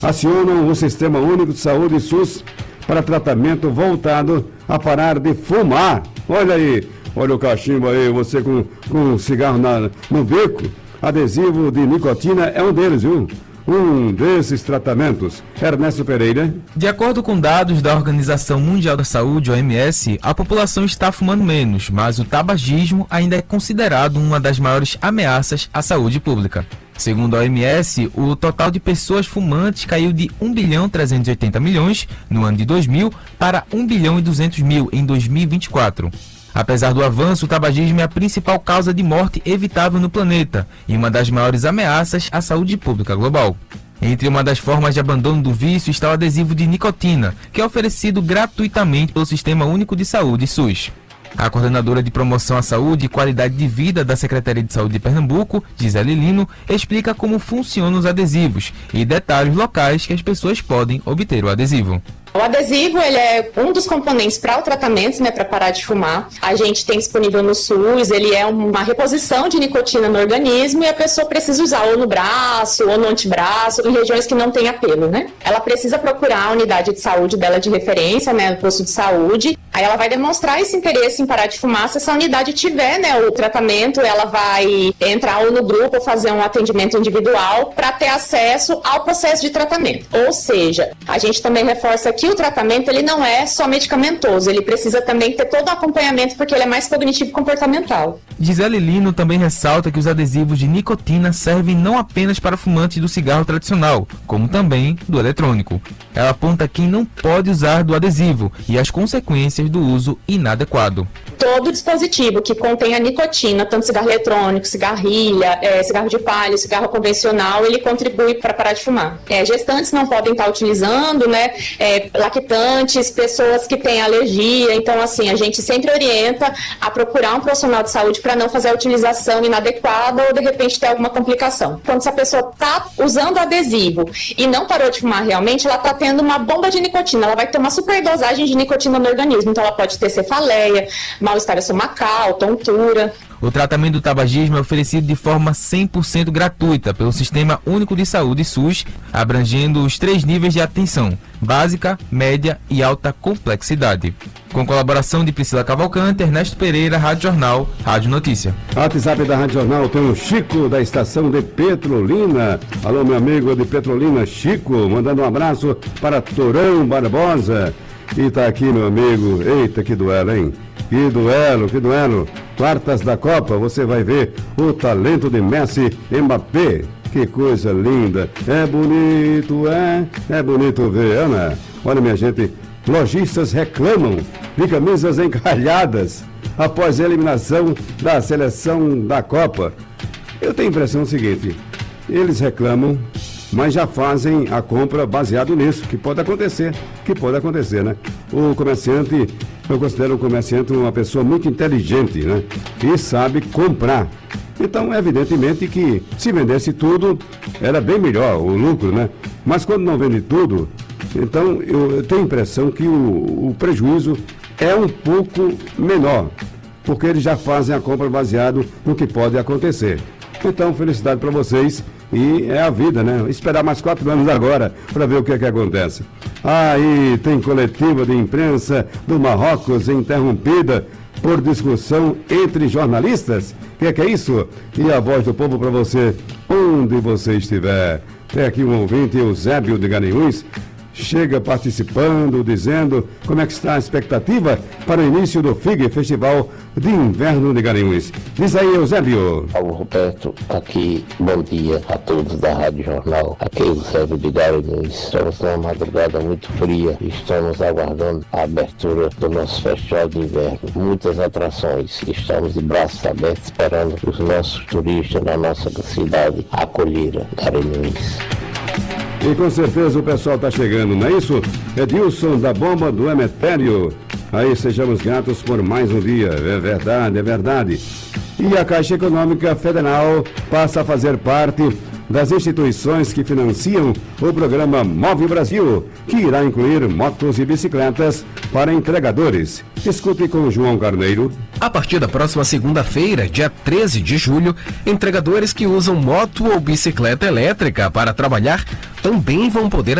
acionam o Sistema Único de Saúde SUS para tratamento voltado a parar de fumar. Olha aí, olha o cachimbo aí, você com cigarro no bico. Adesivo de nicotina é um deles, viu? Um desses tratamentos. Ernesto Pereira. De acordo com dados da Organização Mundial da Saúde, OMS, a população está fumando menos, mas o tabagismo ainda é considerado uma das maiores ameaças à saúde pública. Segundo a OMS, o total de pessoas fumantes caiu de 1.380 bilhões no ano de 2000 para 1.200 bilhões em 2024. Apesar do avanço, o tabagismo é a principal causa de morte evitável no planeta e uma das maiores ameaças à saúde pública global. Entre uma das formas de abandono do vício está o adesivo de nicotina, que é oferecido gratuitamente pelo Sistema Único de Saúde, SUS. A coordenadora de promoção à saúde e qualidade de vida da Secretaria de Saúde de Pernambuco, Gisele Lino, explica como funcionam os adesivos e detalhes locais que as pessoas podem obter o adesivo. O adesivo, ele é um dos componentes para o tratamento, para parar de fumar. A gente tem disponível no SUS, ele é uma reposição de nicotina no organismo e a pessoa precisa usar ou no braço ou no antebraço, em regiões que não tem apelo, Ela precisa procurar a unidade de saúde dela de referência, no posto de saúde. Aí ela vai demonstrar esse interesse em parar de fumar. Se essa unidade tiver, o tratamento, ela vai entrar ou no grupo ou fazer um atendimento individual para ter acesso ao processo de tratamento. Ou seja, a gente também reforça aqui que o tratamento ele não é só medicamentoso, ele precisa também ter todo o acompanhamento porque ele é mais cognitivo e comportamental. Gisele Lino também ressalta que os adesivos de nicotina servem não apenas para fumantes do cigarro tradicional, como também do eletrônico. Ela aponta quem não pode usar do adesivo e as consequências do uso inadequado. Todo dispositivo que contenha nicotina, tanto cigarro eletrônico, cigarrilha, cigarro de palha, cigarro convencional, ele contribui para parar de fumar. Gestantes não podem estar utilizando, lactantes, pessoas que têm alergia. Então, assim, a gente sempre orienta a procurar um profissional de saúde para não fazer a utilização inadequada ou, de repente, ter alguma complicação. Quando essa pessoa está usando adesivo e não parou de fumar realmente, ela está tendo uma bomba de nicotina. Ela vai ter uma superdosagem de nicotina no organismo. Então, ela pode ter cefaleia, mal-estar estomacal, tontura. O tratamento do tabagismo é oferecido de forma 100% gratuita pelo Sistema Único de Saúde SUS, abrangendo os 3 níveis de atenção: básica, média e alta complexidade. Com colaboração de Priscila Cavalcante, Ernesto Pereira, Rádio Jornal, Rádio Notícia. WhatsApp da Rádio Jornal tem o Chico da estação de Petrolina. Alô, meu amigo de Petrolina, Chico, mandando um abraço para Torão Barbosa. E tá aqui, meu amigo. Eita, que duelo, hein? Que duelo. Quartas da Copa, você vai ver o talento de Messi e Mbappé. Que coisa linda. É bonito ver, Ana. Olha, minha gente, lojistas reclamam de camisas encalhadas após a eliminação da seleção da Copa. Eu tenho a impressão seguinte, eles reclamam, mas já fazem a compra baseado nisso, que pode acontecer, O comerciante, eu considero o comerciante uma pessoa muito inteligente, E sabe comprar. Então, evidentemente que se vendesse tudo, era bem melhor o lucro, Mas quando não vende tudo, então eu tenho a impressão que o prejuízo é um pouco menor, porque eles já fazem a compra baseado no que pode acontecer. Então, felicidade para vocês. E é a vida, Esperar mais 4 anos agora para ver o que acontece. Aí tem coletiva de imprensa do Marrocos interrompida por discussão entre jornalistas. O que é isso? E a voz do povo para você, onde você estiver. Tem aqui um ouvinte, Eusébio de Garanhuns, chega participando, dizendo como é que está a expectativa para o início do FIG, Festival de Inverno de Garanhuns. Diz aí, Eusébio. Paulo Roberto, aqui, bom dia a todos da Rádio Jornal. Aqui é Eusébio de Garanhuns. Estamos numa madrugada muito fria e estamos aguardando a abertura do nosso Festival de Inverno. Muitas atrações. Estamos de braços abertos esperando os nossos turistas na nossa cidade acolher Garanhuns. E com certeza o pessoal está chegando, não é isso? Edilson da Bomba do Emetério. Aí sejamos gratos por mais um dia. É verdade. E a Caixa Econômica Federal passa a fazer parte das instituições que financiam o programa Move Brasil, que irá incluir motos e bicicletas para entregadores. Escute com João Carneiro. A partir da próxima segunda-feira, dia 13 de julho, entregadores que usam moto ou bicicleta elétrica para trabalhar também vão poder